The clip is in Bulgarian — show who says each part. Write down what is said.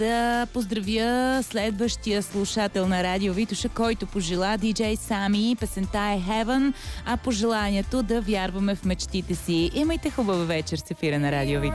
Speaker 1: да поздравя следващия слушател на Радио Витоша, който пожела диджей Сами. Песента е Heaven, а пожеланието да вярваме в мечтите си. Имайте хубава вечер с ефира на Радио Витоша.